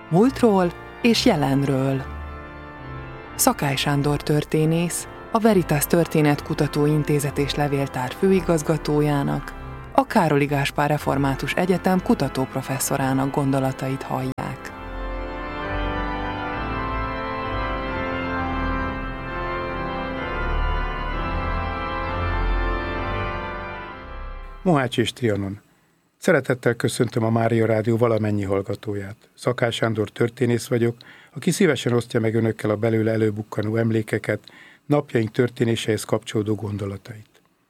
Múltról és jelenről. Szakály Sándor történész, a Veritas Történetkutató Intézet és Levéltár főigazgatójának, a Károli Gáspár Református Egyetem kutatóprofesszorának gondolatait hallják. Mohács és Trianon. Szeretettel köszöntöm a Mária Rádió valamennyi hallgatóját. Szakály Sándor történész vagyok, aki szívesen osztja meg önökkel a belőle előbukkanó emlékeket, napjaink történéseihez kapcsolódó gondolatait.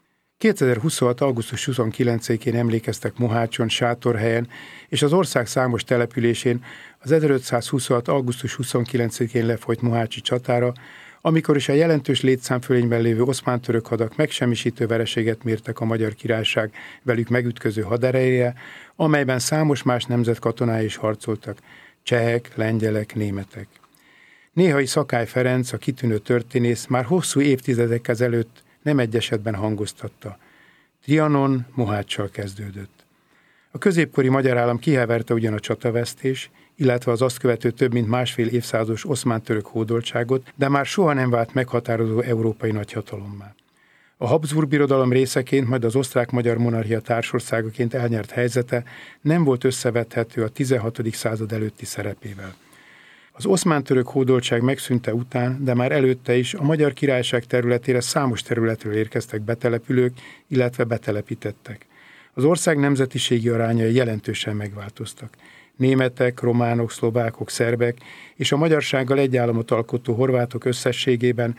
2026. augusztus 29-én emlékeztek Mohácson, Sátorhelyen és az ország számos településén az 1526. augusztus 29-én lefolyt mohácsi csatára, amikor is a jelentős létszámfölényben lévő oszmán-török hadak megsemmisítő vereséget mértek a Magyar Királyság velük megütköző haderejére, amelyben számos más nemzet katonái is harcoltak, csehek, lengyelek, németek. Néhai Szakály Ferenc, a kitűnő történész már hosszú évtizedekkel ezelőtt nem egy esetben hangoztatta. Trianon Moháccsal kezdődött. A középkori magyar állam kiheverte ugyan a csatavesztés, illetve az azt követő több mint másfél évszázados oszmán-török hódoltságot, de már soha nem vált meghatározó európai nagyhatalommá. A Habsburg Birodalom részeként, majd az osztrák-magyar monarchia társországaként elnyert helyzete nem volt összevethető a 16. század előtti szerepével. Az oszmán-török hódoltság megszűnte után, de már előtte is a Magyar Királyság területére számos területről érkeztek betelepülők, illetve betelepítettek. Az ország nemzetiségi arányai jelentősen megváltoztak. Németek, románok, szlovákok, szerbek és a magyarsággal egy államot alkotó horvátok összességében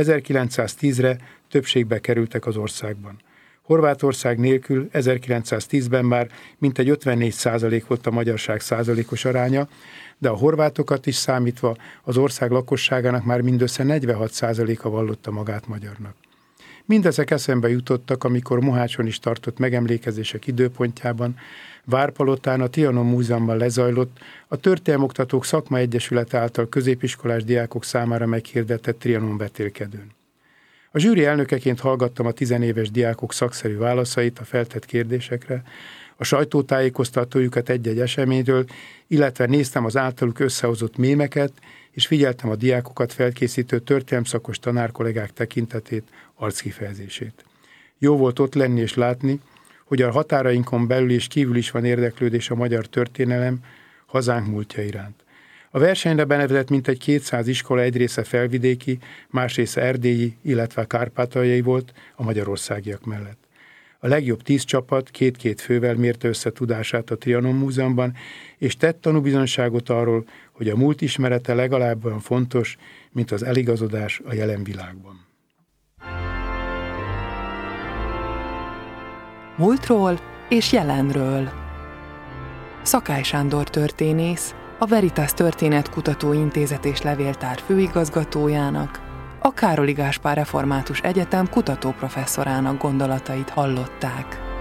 1910-re többségbe kerültek az országban. Horvátország nélkül 1910-ben már mintegy 54% volt a magyarság százalékos aránya, de a horvátokat is számítva az ország lakosságának már mindössze 46%-a vallotta magát magyarnak. Mindezek eszembe jutottak, amikor Mohácson is tartott megemlékezések időpontjában, Várpalotán a Trianon Múzeumban lezajlott a Történelmoktatók Szakmaegyesülete által középiskolás diákok számára meghirdetett Trianon vetélkedőn. A zsűri elnökeként hallgattam a tizenéves diákok szakszerű válaszait a feltett kérdésekre, a sajtótájékoztatójukat egy-egy eseményről, illetve néztem az általuk összehozott mémeket, és figyeltem a diákokat felkészítő történelemszakos tanárkollégák tekintetét, arckifejezését. Jó volt ott lenni és látni, hogy a határainkon belül és kívül is van érdeklődés a magyar történelem, hazánk múltja iránt. A versenyre benevezett mintegy 200 iskola egy része felvidéki, más része erdélyi, illetve kárpátaljai volt a magyarországiak mellett. A legjobb 10 csapat 2-2 fővel mérte össze tudását a Trianon Múzeumban, és tett tanúbizonyságot arról, hogy a múlt ismerete legalább olyan fontos, mint az eligazodás a jelen világban. Múltról és jelenről. Szakály Sándor történész, a Veritas Történetkutató Intézet és Levéltár főigazgatójának, a Károli Gáspár Református Egyetem kutatóprofesszorának gondolatait hallották.